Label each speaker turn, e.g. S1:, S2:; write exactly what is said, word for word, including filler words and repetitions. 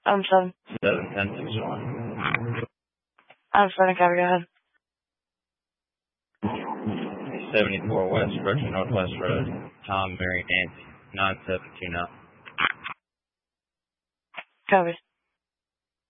S1: I'm seven.
S2: seven ten six one.
S1: I'm seven, copy, go ahead.
S2: seventy-four West Berkshire Northwest Road, Tom, Mary, Nancy, nine seven two nine.
S1: Copy.